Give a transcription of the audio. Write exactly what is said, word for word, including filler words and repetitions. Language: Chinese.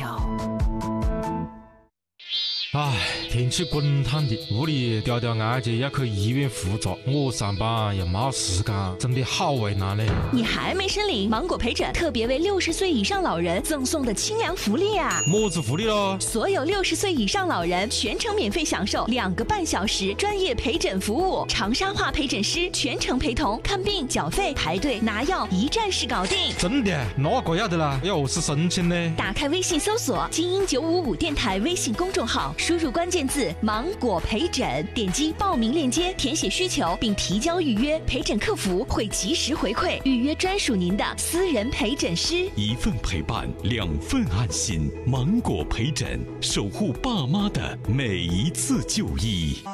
条。 唉，天气滚烫的，屋里吊吊案件要去医院复查，我上班又没时间，真的好为难嘞。 你还没申领芒果陪诊特别为六十岁以上老人赠送的清凉福利啊！ 么子福利咯？ 所有六十岁以上老人全程免费享受两个半小时专业陪诊服务，长沙话陪诊师全程陪同，看病、缴费、排队、拿药，一站式搞定。 真的？那个要得啦，要何是申请呢？ 打开微信搜索“精英九五五电台”微信公众号。输入关键字“芒果陪诊”，点击报名链接，填写需求并提交预约，陪诊客服会及时回馈，预约专属您的私人陪诊师。 一份陪伴，两份安心。芒果陪诊，守护爸妈的每一次就医。